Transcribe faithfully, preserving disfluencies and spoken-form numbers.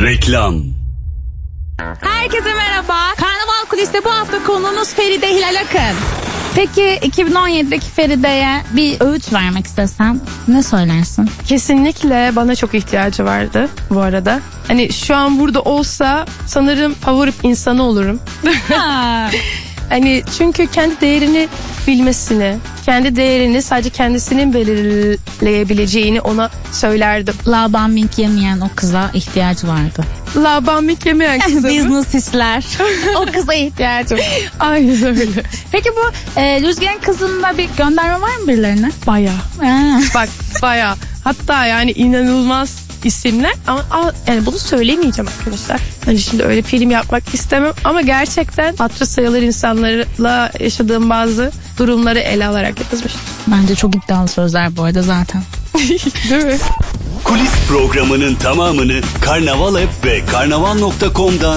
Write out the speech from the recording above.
Reklam. Herkese merhaba. Karnaval Kulisi'de bu hafta konuğumuz Feride Hilal Akın. Peki iki bin on yedideki Feride'ye bir öğüt vermek istesen ne söylersin? Kesinlikle bana çok ihtiyacı vardı bu arada. Hani şu an burada olsa sanırım power up insanı olurum. Hani çünkü kendi değerini bilmesini, kendi değerini sadece kendisinin belirleyebileceğini ona söylerdim. Labambing yemeyen o kıza ihtiyacı vardı. Labambing yemeyen kıza Business hisler. O kıza ihtiyacı var. Aynen öyle. Peki bu e, Rüzgar'ın kızında bir gönderme var mı birilerine? Bayağı. Ha. Bak bayağı. Hatta yani inanılmaz isimler ama yani bunu söylemeyeceğim arkadaşlar. Hani şimdi öyle film yapmak istemem ama gerçekten hatırı sayılır insanlarla yaşadığım bazı durumları ele alarak yazmıştım. Bence çok iddialı sözler bu arada zaten. Değil mi? Kulis programının tamamını Karnaval App ve karnaval nokta com'dan